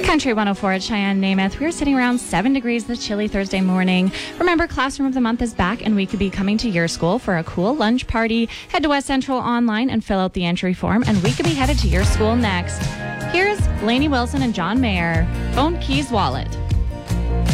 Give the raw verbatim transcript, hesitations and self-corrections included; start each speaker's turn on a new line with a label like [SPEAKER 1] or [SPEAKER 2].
[SPEAKER 1] Country one oh four at Cheyenne Namath. We're sitting around seven degrees this chilly Thursday morning. Remember, Classroom of the Month is back, and we could be coming to your school for a cool lunch party. Head to West Central online and fill out the entry form, and we could be headed to your school next. Here's Lainey Wilson and John Mayer. Phone, Keys, Wallet.